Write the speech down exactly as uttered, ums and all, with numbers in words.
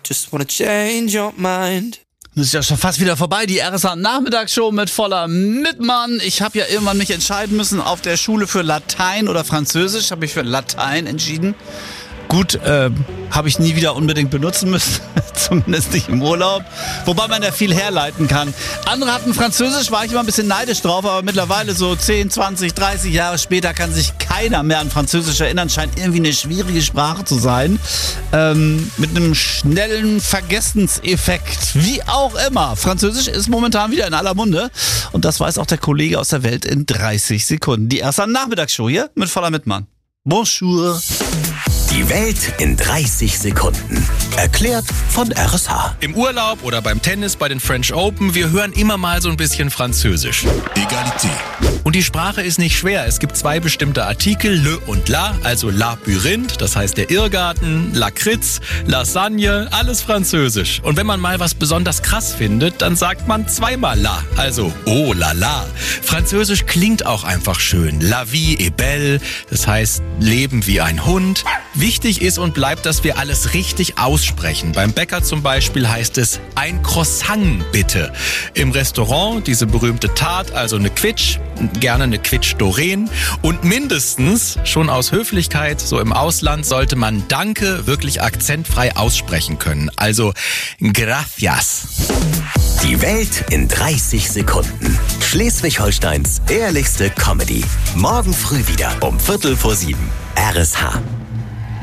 Just wanna change your mind. Das ist ja schon fast wieder vorbei, die R S A-Nachmittagsshow mit voller Mitmann. Ich habe ja irgendwann mich entscheiden müssen auf der Schule für Latein oder Französisch. Habe ich für Latein entschieden. Gut, äh, habe ich nie wieder unbedingt benutzen müssen, zumindest nicht im Urlaub. Wobei man da viel herleiten kann. Andere hatten Französisch, war ich immer ein bisschen neidisch drauf, aber mittlerweile so zehn, zwanzig, dreißig Jahre später kann sich keiner mehr an Französisch erinnern. Scheint irgendwie eine schwierige Sprache zu sein. Ähm, mit einem schnellen Vergessenseffekt. Wie auch immer. Französisch ist momentan wieder in aller Munde. Und das weiß auch der Kollege aus der Welt in dreißig Sekunden. Die erste Nachmittagsshow hier mit voller Mitmann. Bonjour. Die Welt in dreißig Sekunden. Erklärt von R S H. Im Urlaub oder beim Tennis bei den French Open, wir hören immer mal so ein bisschen Französisch. Egalité. Und die Sprache ist nicht schwer. Es gibt zwei bestimmte Artikel, le und la, also Labyrinth, das heißt der Irrgarten, Lakritz, Lasagne, alles Französisch. Und wenn man mal was besonders krass findet, dann sagt man zweimal la, also oh la la. Französisch klingt auch einfach schön. La vie est belle, das heißt Leben wie ein Hund. Wichtig ist und bleibt, dass wir alles richtig aussprechen. Beim Bäcker zum Beispiel heißt es ein Croissant bitte. Im Restaurant diese berühmte Tarte, also eine Quitsch, gerne eine Quitsch Doreen. Und mindestens, schon aus Höflichkeit, so im Ausland, sollte man Danke wirklich akzentfrei aussprechen können. Also gracias. Die Welt in dreißig Sekunden. Schleswig-Holsteins ehrlichste Comedy. Morgen früh wieder um Viertel vor sieben. R S H.